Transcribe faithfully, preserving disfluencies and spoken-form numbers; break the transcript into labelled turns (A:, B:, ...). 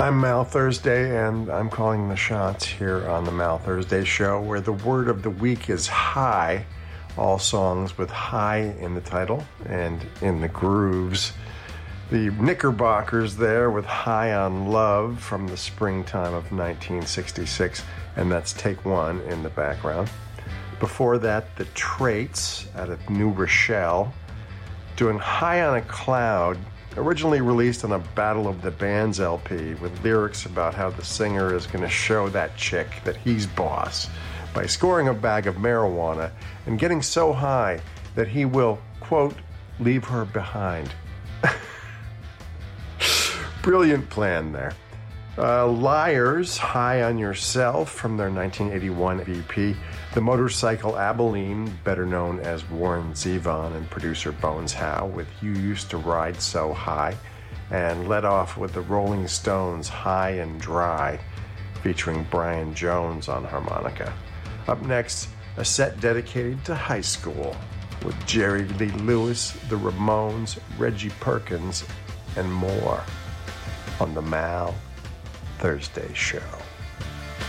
A: I'm Mal Thursday, and I'm calling the shots here on the Mal Thursday Show, where the word of the week is high. All songs with high in the title and in the grooves. The Knickerbockers there with High on Love from the springtime of nineteen sixty-six, and that's take one in the background. Before that, the Traits out of New Rochelle doing High on a Cloud, originally released on a Battle of the Bands L P with lyrics about how the singer is going to show that chick that he's boss by scoring a bag of marijuana and getting so high that he will, quote, leave her behind. Brilliant plan there. Uh, Liars, High on Yourself from their nineteen eighty-one E P. The Motorcycle Abilene, better known as Warren Zevon and producer Bones Howe, with You Used to Ride So High. And led off with the Rolling Stones' High and Dry, featuring Brian Jones on harmonica. Up next, a set dedicated to high school with Jerry Lee Lewis, the Ramones, Reggie Perkins, and more on the Mal Thursday Show.